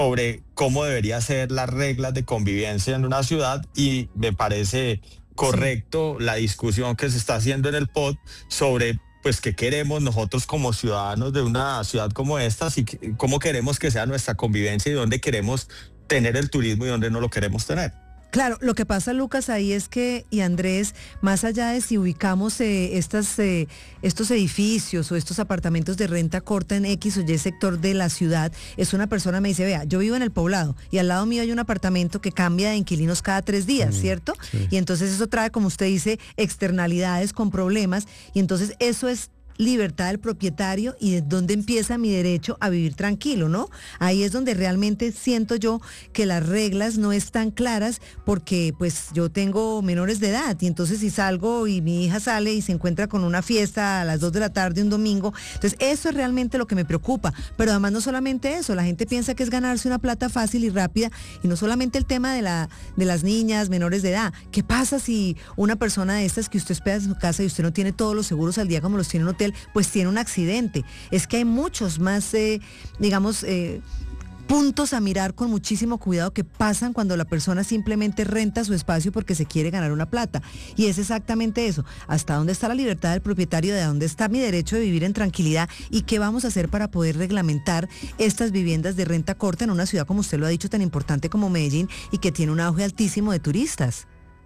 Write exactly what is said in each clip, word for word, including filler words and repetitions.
sobre cómo debería ser las reglas de convivencia en una ciudad, y me parece correcto sí. la discusión que se está haciendo en el P O D sobre pues qué queremos nosotros como ciudadanos de una ciudad como esta, y cómo queremos que sea nuestra convivencia y dónde queremos tener el turismo y dónde no lo queremos tener. Claro, lo que pasa, Lucas, ahí es que, y Andrés, más allá de si ubicamos eh, estas, eh, estos edificios o estos apartamentos de renta corta en X o Y sector de la ciudad, es una persona me dice, vea, yo vivo en el Poblado y al lado mío hay un apartamento que cambia de inquilinos cada tres días, mm, ¿cierto? Sí. Y entonces eso trae, como usted dice, externalidades con problemas, y entonces eso es libertad del propietario y de dónde empieza mi derecho a vivir tranquilo, ¿no? Ahí es donde realmente siento yo que las reglas no están claras, porque pues yo tengo menores de edad y entonces si salgo y mi hija sale y se encuentra con una fiesta a las dos de la tarde un domingo, entonces eso es realmente lo que me preocupa. Pero además no solamente eso, la gente piensa que es ganarse una plata fácil y rápida, y no solamente el tema de la de las niñas menores de edad. ¿Qué pasa si una persona de estas que usted espera en su casa y usted no tiene todos los seguros al día como los tiene en un hotel, pues tiene un accidente? Es que hay muchos más, eh, digamos, eh, puntos a mirar con muchísimo cuidado que pasan cuando la persona simplemente renta su espacio porque se quiere ganar una plata. Y es exactamente eso. ¿Hasta dónde está la libertad del propietario? ¿De dónde está mi derecho de vivir en tranquilidad? ¿Y qué vamos a hacer para poder reglamentar estas viviendas de renta corta en una ciudad, como usted lo ha dicho, tan importante como Medellín y que tiene un auge altísimo de turistas?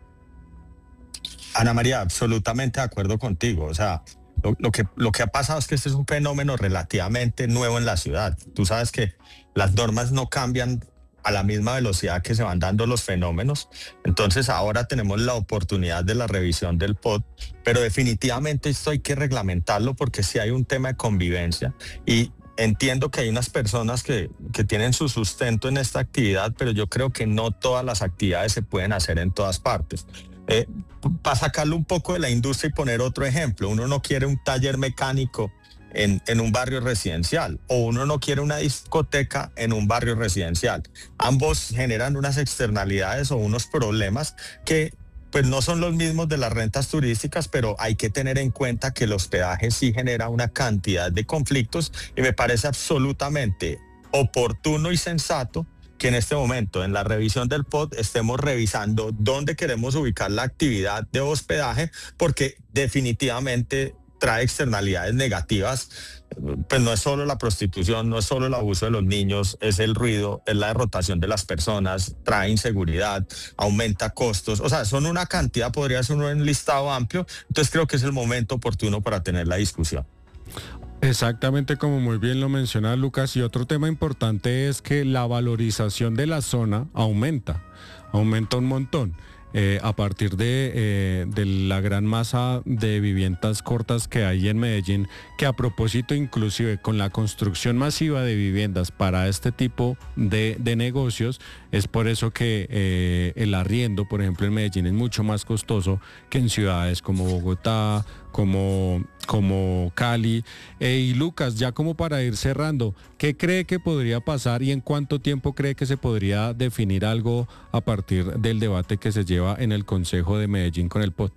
Ana María, absolutamente de acuerdo contigo. O sea, Lo, lo, que, lo que ha pasado es que este es un fenómeno relativamente nuevo en la ciudad. Tú sabes que las normas no cambian a la misma velocidad que se van dando los fenómenos. Entonces ahora tenemos la oportunidad de la revisión del P O D, pero definitivamente esto hay que reglamentarlo porque sí hay un tema de convivencia, y entiendo que hay unas personas que, que tienen su sustento en esta actividad, pero yo creo que no todas las actividades se pueden hacer en todas partes. Eh, para sacarlo un poco de la industria y poner otro ejemplo, uno no quiere un taller mecánico en, en un barrio residencial, o uno no quiere una discoteca en un barrio residencial. Ambos generan unas externalidades o unos problemas que pues no son los mismos de las rentas turísticas, pero hay que tener en cuenta que el hospedaje sí genera una cantidad de conflictos, y me parece absolutamente oportuno y sensato que en este momento, en la revisión del P O D, estemos revisando dónde queremos ubicar la actividad de hospedaje, porque definitivamente trae externalidades negativas. Pues no es solo la prostitución, no es solo el abuso de los niños, es el ruido, es la rotación de las personas, trae inseguridad, aumenta costos, o sea, son una cantidad, podría ser un listado amplio. Entonces creo que es el momento oportuno para tener la discusión. Exactamente, como muy bien lo menciona Lucas, y otro tema importante es que la valorización de la zona aumenta, aumenta un montón. Eh, a partir de, eh, de la gran masa de viviendas cortas que hay en Medellín, que a propósito inclusive con la construcción masiva de viviendas para este tipo de, de negocios, es por eso que eh, el arriendo, por ejemplo, en Medellín es mucho más costoso que en ciudades como Bogotá, como, como Cali. Eh, y Lucas, ya como para ir cerrando, ¿qué cree que podría pasar y en cuánto tiempo cree que se podría definir algo a partir del debate que se lleva en el Consejo de Medellín con el P O D?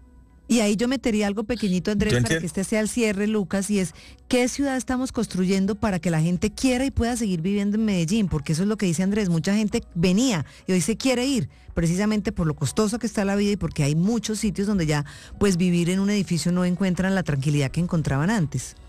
Y ahí yo metería algo pequeñito, Andrés, para que este sea el cierre, Lucas, y es, ¿qué ciudad estamos construyendo para que la gente quiera y pueda seguir viviendo en Medellín? Porque eso es lo que dice Andrés, mucha gente venía y hoy se quiere ir, precisamente por lo costoso que está la vida y porque hay muchos sitios donde ya, pues, vivir en un edificio no encuentran la tranquilidad que encontraban antes.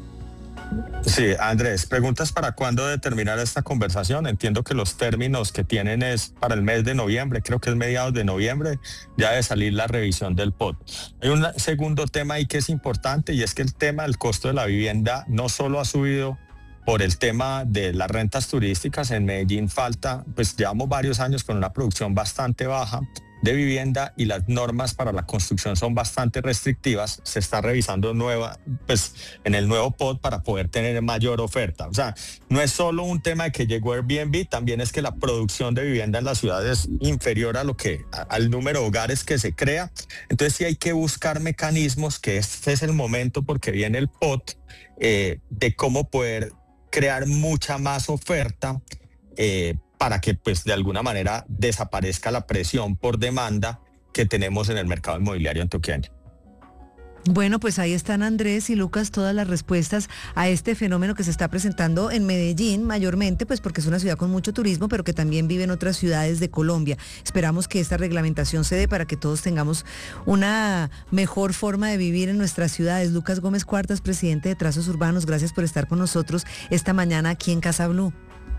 Sí, Andrés, preguntas para cuándo determinar esta conversación. Entiendo que los términos que tienen es para el mes de noviembre, creo que es mediados de noviembre, ya debe salir la revisión del P O D. Hay un segundo tema ahí que es importante, y es que el tema del costo de la vivienda no solo ha subido por el tema de las rentas turísticas. En Medellín falta, pues llevamos varios años con una producción bastante baja de vivienda y las normas para la construcción son bastante restrictivas. Se está revisando nueva, pues, en el nuevo P O D para poder tener mayor oferta. O sea, no es solo un tema de que llegó Airbnb, también es que la producción de vivienda en la ciudad es inferior a lo que, a, al número de hogares que se crea. Entonces sí hay que buscar mecanismos, que este es el momento porque viene el P O D, eh, de cómo poder crear mucha más oferta, eh, para que pues de alguna manera desaparezca la presión por demanda que tenemos en el mercado inmobiliario antioqueño. Bueno, pues ahí están Andrés y Lucas todas las respuestas a este fenómeno que se está presentando en Medellín mayormente, pues porque es una ciudad con mucho turismo, pero que también vive en otras ciudades de Colombia. Esperamos que esta reglamentación se dé para que todos tengamos una mejor forma de vivir en nuestras ciudades. Lucas Gómez Cuartas, presidente de Trazos Urbanos, gracias por estar con nosotros esta mañana aquí en Casa Blue.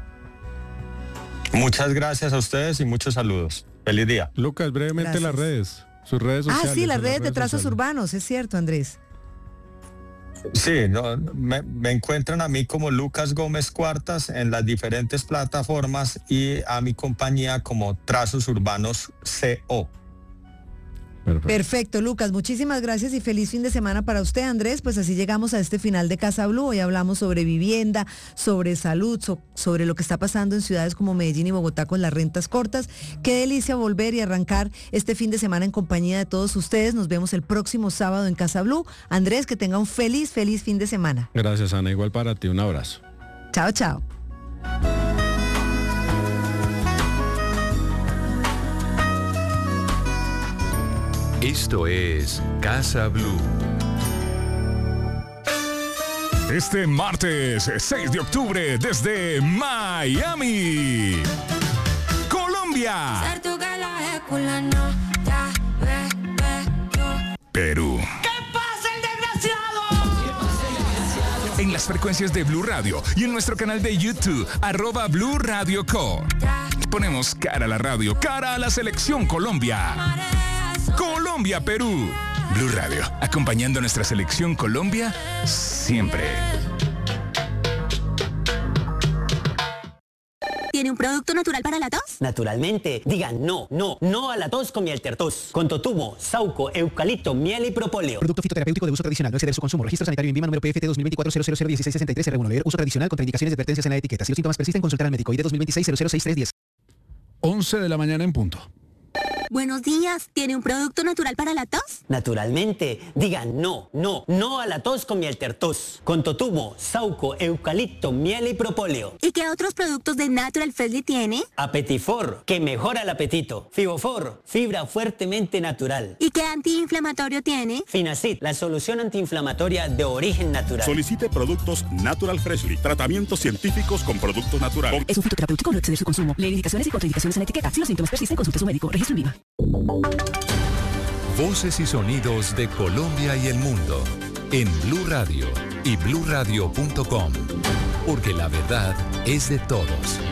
Muchas gracias a ustedes y muchos saludos. Feliz día. Lucas, brevemente Gracias. las redes. Sus redes sociales. Ah, sí, las redes de Trazos sociales. Urbanos, es cierto, Andrés. Sí, no, me, me encuentran a mí como Lucas Gómez Cuartas en las diferentes plataformas y a mi compañía como Trazos Urbanos C O. Perfecto. Perfecto, Lucas, muchísimas gracias y feliz fin de semana para usted, Andrés. Pues así llegamos a este final de Casa Blue. Hoy hablamos sobre vivienda, sobre salud, so, sobre lo que está pasando en ciudades como Medellín y Bogotá con las rentas cortas. Qué delicia volver y arrancar este fin de semana en compañía de todos ustedes. Nos vemos el próximo sábado en Casa Blue. Andrés, que tenga un feliz, feliz fin de semana. Gracias, Ana. Igual para ti. Un abrazo. Chao, chao. Esto es Casa Blue. Este martes seis de octubre desde Miami, Colombia, Perú. ¿Qué pasa, el desgraciado? En las frecuencias de Blue Radio y en nuestro canal de YouTube, arroba Blue Radio Co. Ponemos cara a la radio, cara a la selección Colombia. Colombia, Perú. Blue Radio, acompañando a nuestra selección Colombia siempre. ¿Tiene un producto natural para la tos? Naturalmente, digan no, no, no a la tos con miel tertos. Con totumo, sauco, eucalipto, miel y propóleo. Producto fitoterapéutico de uso tradicional, no exceder su consumo. Registro sanitario INVIMA número P F T dos mil veinticuatro cero cero cero dieciséis sesenta y tres R uno. Leer uso tradicional contra indicaciones y advertencias en la etiqueta. Si los síntomas persisten, consultar al médico. I D dos mil veintiséis cero cero seis tres diez. once de la mañana en punto. Buenos días. ¿Tiene un producto natural para la tos? Naturalmente, digan no, no, no a la tos con miel tertos. Con totumo, sauco, eucalipto, miel y propóleo. ¿Y qué otros productos de Natural Freshly tiene? Apetifor, que mejora el apetito. Fibofor, fibra fuertemente natural. ¿Y qué antiinflamatorio tiene? Finacid, la solución antiinflamatoria de origen natural. Solicite productos Natural Freshly. Tratamientos científicos con productos naturales. Es un fitoterapéutico, no exceder su consumo. Lee indicaciones y contraindicaciones en la etiqueta. Si los síntomas persisten, consulte a su médico. Registro INVIMA. Voces y sonidos de Colombia y el mundo en Blue Radio y blue radio punto com, porque la verdad es de todos.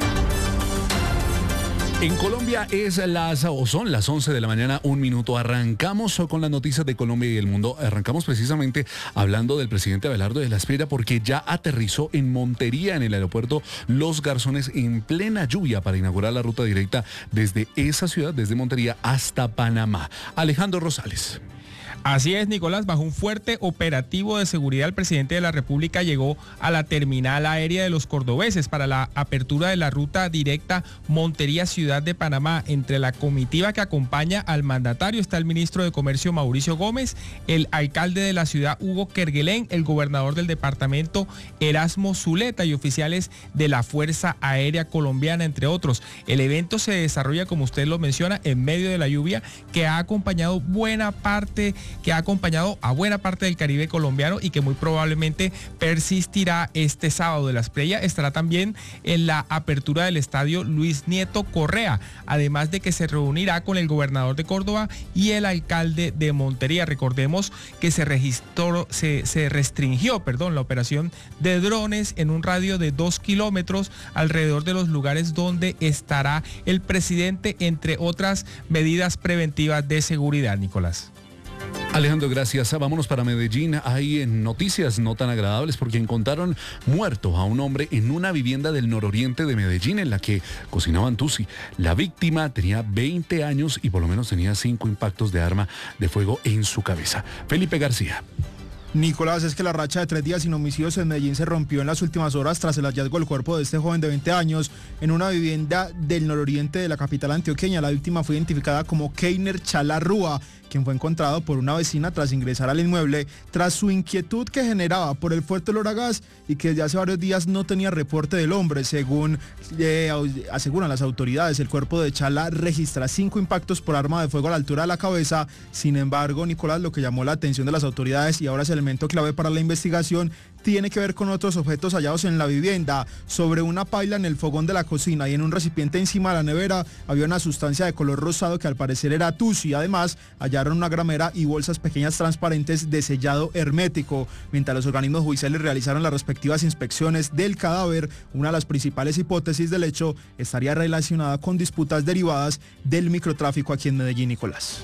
En Colombia es las, o son las once de la mañana, un minuto. Arrancamos con las noticias de Colombia y el mundo. Arrancamos precisamente hablando del presidente Abelardo de la Espriella, porque ya aterrizó en Montería, en el aeropuerto Los Garzones, en plena lluvia para inaugurar la ruta directa desde esa ciudad, desde Montería hasta Panamá. Alejandro Rosales. Así es, Nicolás, bajo un fuerte operativo de seguridad, el presidente de la República llegó a la terminal aérea de los cordobeses para la apertura de la ruta directa Montería-Ciudad de Panamá. Entre la comitiva que acompaña al mandatario está el ministro de Comercio Mauricio Gómez, el alcalde de la ciudad Hugo Kerguelén, el gobernador del departamento Erasmo Zuleta y oficiales de la Fuerza Aérea Colombiana, entre otros. El evento se desarrolla, como usted lo menciona, en medio de la lluvia que ha acompañado buena parte que ha acompañado a buena parte del Caribe colombiano y que muy probablemente persistirá este sábado. De la Espriella estará también en la apertura del estadio Luis Nieto Correa, además de que se reunirá con el gobernador de Córdoba y el alcalde de Montería. Recordemos que se registró, se, se restringió, perdón, la operación de drones en un radio de dos kilómetros alrededor de los lugares donde estará el presidente, entre otras medidas preventivas de seguridad, Nicolás. Alejandro, gracias. Vámonos para Medellín. Hay noticias no tan agradables porque encontraron muerto a un hombre en una vivienda del nororiente de Medellín en la que cocinaban tusi. La víctima tenía veinte años y por lo menos tenía cinco impactos de arma de fuego en su cabeza. Felipe García. Nicolás, es que la racha de tres días sin homicidios en Medellín se rompió en las últimas horas tras el hallazgo del cuerpo de este joven de veinte años en una vivienda del nororiente de la capital antioqueña. La víctima fue identificada como Keiner Chalá Rúa, quien fue encontrado por una vecina tras ingresar al inmueble tras su inquietud que generaba por el fuerte olor a gas y que desde hace varios días no tenía reporte del hombre. Según eh, aseguran las autoridades, el cuerpo de Chalá registra cinco impactos por arma de fuego a la altura de la cabeza. Sin embargo, Nicolás, lo que llamó la atención de las autoridades y ahora es elemento clave para la investigación, tiene que ver con otros objetos hallados en la vivienda. Sobre una paila en el fogón de la cocina y en un recipiente encima de la nevera había una sustancia de color rosado que al parecer era tusi. Además, hallaron una gramera y bolsas pequeñas transparentes de sellado hermético. Mientras los organismos judiciales realizaron las respectivas inspecciones del cadáver, una de las principales hipótesis del hecho estaría relacionada con disputas derivadas del microtráfico aquí en Medellín, Nicolás.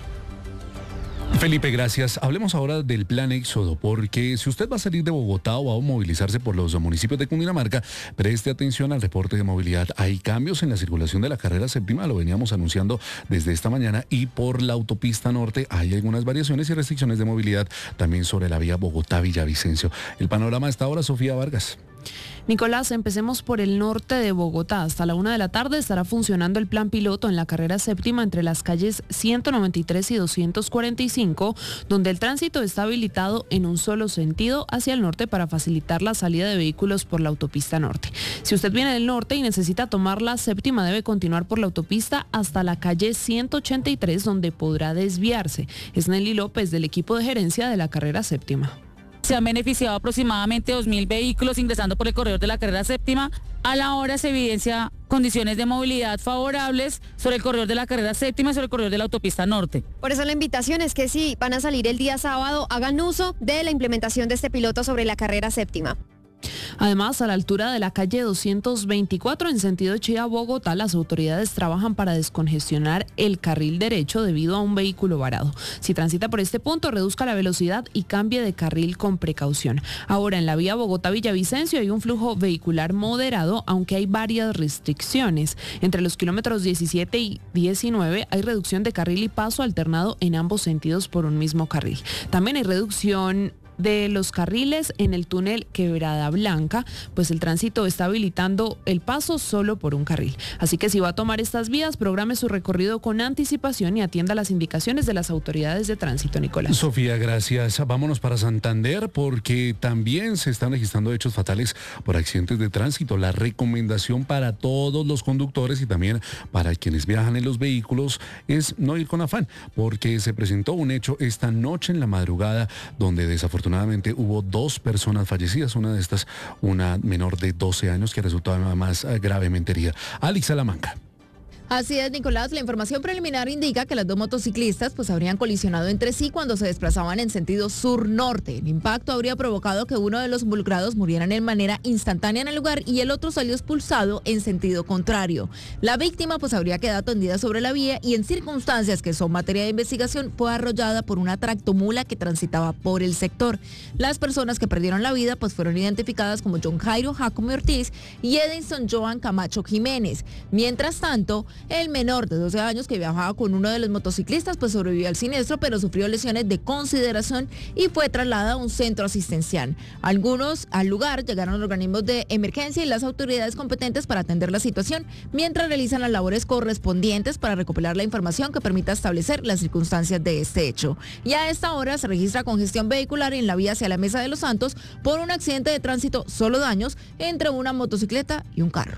Felipe, gracias. Hablemos ahora del plan Éxodo, porque si usted va a salir de Bogotá o va a movilizarse por los municipios de Cundinamarca, preste atención al reporte de movilidad. Hay cambios en la circulación de la carrera séptima, lo veníamos anunciando desde esta mañana, y por la autopista norte hay algunas variaciones y restricciones de movilidad también sobre la vía Bogotá-Villavicencio. El panorama a esta hora, Sofía Vargas. Nicolás, empecemos por el norte de Bogotá. Hasta la una de la tarde estará funcionando el plan piloto en la carrera séptima entre las calles ciento noventa y tres y doscientos cuarenta y cinco, donde el tránsito está habilitado en un solo sentido hacia el norte para facilitar la salida de vehículos por la autopista norte. Si usted viene del norte y necesita tomar la séptima, debe continuar por la autopista hasta la calle ciento ochenta y tres, donde podrá desviarse. Es Nelly López, del equipo de gerencia de la carrera séptima. Se han beneficiado aproximadamente dos mil vehículos ingresando por el corredor de la carrera séptima. A la hora se evidencia condiciones de movilidad favorables sobre el corredor de la carrera séptima y sobre el corredor de la autopista norte. Por eso la invitación es que si van a salir el día sábado, hagan uso de la implementación de este piloto sobre la carrera séptima. Además, a la altura de la calle doscientos veinticuatro en sentido Chía-Bogotá, las autoridades trabajan para descongestionar el carril derecho debido a un vehículo varado. Si transita por este punto, reduzca la velocidad y cambie de carril con precaución. Ahora, en la vía Bogotá-Villavicencio hay un flujo vehicular moderado, aunque hay varias restricciones. Entre los kilómetros diecisiete y diecinueve hay reducción de carril y paso alternado en ambos sentidos por un mismo carril. También hay reducción de los carriles en el túnel Quebrada Blanca, pues el tránsito está habilitando el paso solo por un carril. Así que si va a tomar estas vías, programe su recorrido con anticipación y atienda las indicaciones de las autoridades de tránsito, Nicolás. Sofía, gracias. Vámonos para Santander, porque también se están registrando hechos fatales por accidentes de tránsito. La recomendación para todos los conductores y también para quienes viajan en los vehículos es no ir con afán, porque se presentó un hecho esta noche en la madrugada donde desafortunadamente Afortunadamente hubo dos personas fallecidas, una de estas, una menor de doce años que resultó más gravemente herida. Alex Salamanca. Así es, Nicolás, la información preliminar indica que las dos motociclistas pues habrían colisionado entre sí cuando se desplazaban en sentido sur-norte. El impacto habría provocado que uno de los involucrados muriera de manera instantánea en el lugar y el otro salió expulsado en sentido contrario. La víctima pues habría quedado tendida sobre la vía y en circunstancias que son materia de investigación fue arrollada por una tractomula que transitaba por el sector. Las personas que perdieron la vida pues fueron identificadas como John Jairo Jacome Ortiz y Edinson Joan Camacho Jiménez. Mientras tanto, el menor de doce años que viajaba con uno de los motociclistas pues sobrevivió al siniestro, pero sufrió lesiones de consideración y fue trasladado a un centro asistencial. Algunos al lugar llegaron los organismos de emergencia y las autoridades competentes para atender la situación, mientras realizan las labores correspondientes para recopilar la información que permita establecer las circunstancias de este hecho. Y a esta hora se registra congestión vehicular en la vía hacia la Mesa de los Santos por un accidente de tránsito, solo daños entre una motocicleta y un carro.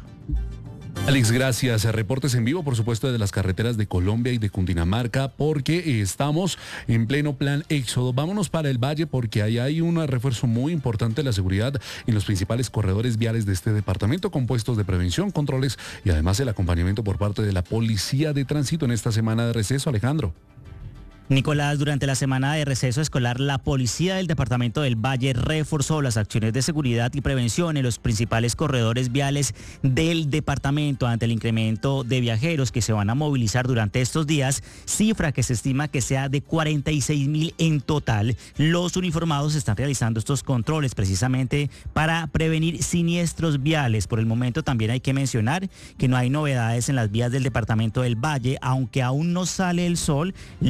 Alex, gracias. Reportes en vivo, por supuesto, de las carreteras de Colombia y de Cundinamarca, porque estamos en pleno plan Éxodo. Vámonos para el Valle, porque ahí hay un refuerzo muy importante de la seguridad en los principales corredores viales de este departamento, con puestos de prevención, controles y además el acompañamiento por parte de la Policía de Tránsito en esta semana de receso. Alejandro. Nicolás, durante la semana de receso escolar, la Policía del Departamento del Valle reforzó las acciones de seguridad y prevención en los principales corredores viales del departamento ante el incremento de viajeros que se van a movilizar durante estos días, cifra que se estima que sea de cuarenta y seis mil en total. Los uniformados están realizando estos controles precisamente para prevenir siniestros viales. Por el momento también hay que mencionar que no hay novedades en las vías del Departamento del Valle, aunque aún no sale el sol. Lo que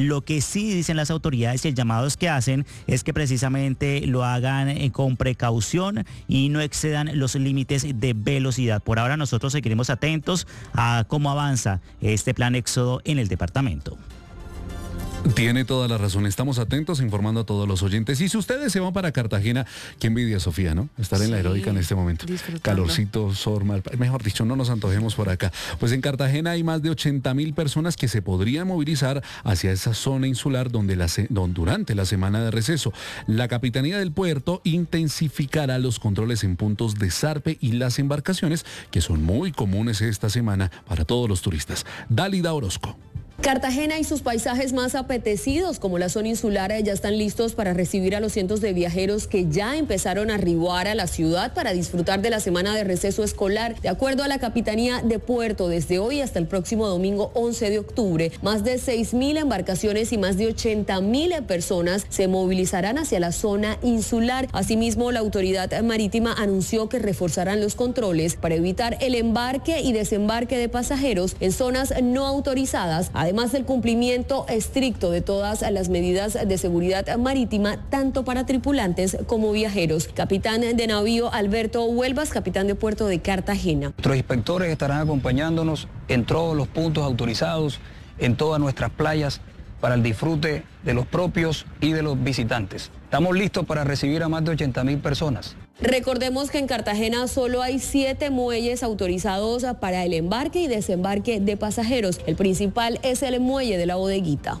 sí dicen las autoridades y el llamado que hacen es que precisamente lo hagan eh, con precaución y no excedan los límites de velocidad. Por ahora nosotros seguiremos atentos a cómo avanza este plan Éxodo en el departamento. Tiene toda la razón, estamos atentos informando a todos los oyentes. Y si ustedes se van para Cartagena, qué envidia, Sofía, ¿no? Estar sí, en la heroica en este momento. Calorcito, sol, mal, mejor dicho, no nos antojemos por acá. Pues en Cartagena hay más de ochenta mil personas que se podrían movilizar hacia esa zona insular donde la, donde durante la semana de receso. La Capitanía del Puerto intensificará los controles en puntos de zarpe y las embarcaciones, que son muy comunes esta semana para todos los turistas. Dálida Orozco. Cartagena y sus paisajes más apetecidos, como la zona insular, ya están listos para recibir a los cientos de viajeros que ya empezaron a arribar a la ciudad para disfrutar de la semana de receso escolar. De acuerdo a la Capitanía de Puerto, desde hoy hasta el próximo domingo once de octubre, más de seis mil embarcaciones y más de ochenta mil personas se movilizarán hacia la zona insular. Asimismo, la autoridad marítima anunció que reforzarán los controles para evitar el embarque y desembarque de pasajeros en zonas no autorizadas, además del cumplimiento estricto de todas las medidas de seguridad marítima, tanto para tripulantes como viajeros. Capitán de navío Alberto Huelvas, capitán de puerto de Cartagena. Nuestros inspectores estarán acompañándonos en todos los puntos autorizados, en todas nuestras playas, para el disfrute de los propios y de los visitantes. Estamos listos para recibir a más de ochenta mil personas. Recordemos que en Cartagena solo hay siete muelles autorizados para el embarque y desembarque de pasajeros. El principal es el muelle de la Bodeguita.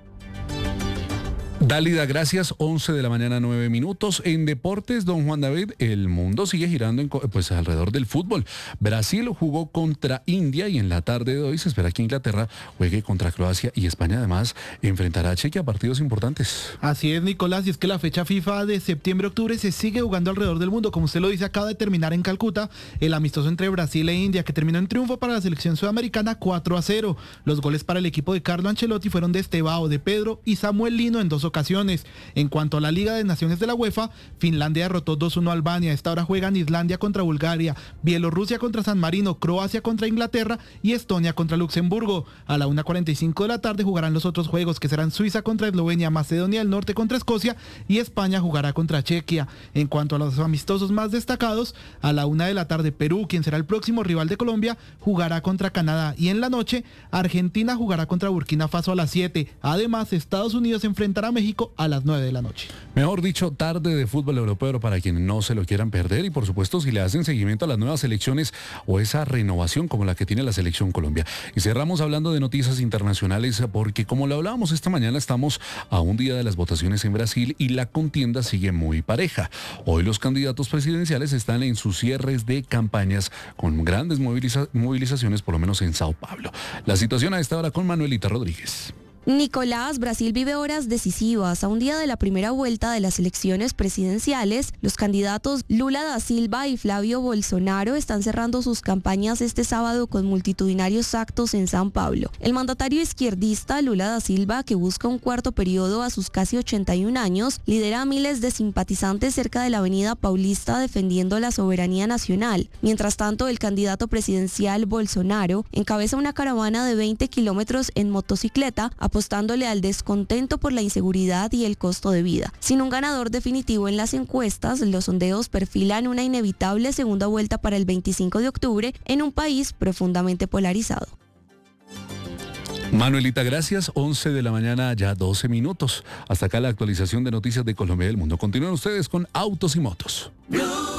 Dálida, gracias. once de la mañana, nueve minutos. En deportes, don Juan David, el mundo sigue girando en, pues, alrededor del fútbol. Brasil jugó contra India y en la tarde de hoy se espera que Inglaterra juegue contra Croacia y España además enfrentará a Chequia, partidos importantes. Así es, Nicolás, y es que la fecha FIFA de septiembre-octubre se sigue jugando alrededor del mundo. Como usted lo dice, acaba de terminar en Calcuta el amistoso entre Brasil e India, que terminó en triunfo para la selección sudamericana cuatro a cero. Los goles para el equipo de Carlo Ancelotti fueron de Estevao, de Pedro y Samuel Lino en dos ocasiones. En cuanto a la Liga de Naciones de la UEFA, Finlandia derrotó dos uno a Albania. A esta hora juegan Islandia contra Bulgaria, Bielorrusia contra San Marino, Croacia contra Inglaterra y Estonia contra Luxemburgo. A la una cuarenta y cinco de la tarde jugarán los otros juegos, que serán Suiza contra Eslovenia, Macedonia del Norte contra Escocia y España jugará contra Chequia. En cuanto a los amistosos más destacados, a la una de la tarde Perú, quien será el próximo rival de Colombia, jugará contra Canadá, y en la noche Argentina jugará contra Burkina Faso a las siete. Además, Estados Unidos enfrentará a México a las nueve de la noche. Mejor dicho, tarde de fútbol europeo para quienes no se lo quieran perder, y por supuesto si le hacen seguimiento a las nuevas elecciones o esa renovación como la que tiene la selección Colombia. Y cerramos hablando de noticias internacionales, porque como lo hablábamos esta mañana, estamos a un día de las votaciones en Brasil y la contienda sigue muy pareja. Hoy los candidatos presidenciales están en sus cierres de campañas con grandes moviliza- movilizaciones, por lo menos en Sao Paulo. La situación a esta hora con Manuelita Rodríguez. Nicolás, Brasil vive horas decisivas. A un día de la primera vuelta de las elecciones presidenciales, los candidatos Lula da Silva y Flavio Bolsonaro están cerrando sus campañas este sábado con multitudinarios actos en São Paulo. El mandatario izquierdista Lula da Silva, que busca un cuarto periodo a sus casi ochenta y un años, lidera a miles de simpatizantes cerca de la avenida Paulista defendiendo la soberanía nacional. Mientras tanto, el candidato presidencial Bolsonaro encabeza una caravana de veinte kilómetros en motocicleta, apostándole al descontento por la inseguridad y el costo de vida. Sin un ganador definitivo en las encuestas, los sondeos perfilan una inevitable segunda vuelta para el veinticinco de octubre en un país profundamente polarizado. Manuelita, gracias. once de la mañana, ya doce minutos. Hasta acá la actualización de noticias de Colombia y del mundo. Continúen ustedes con Autos y Motos.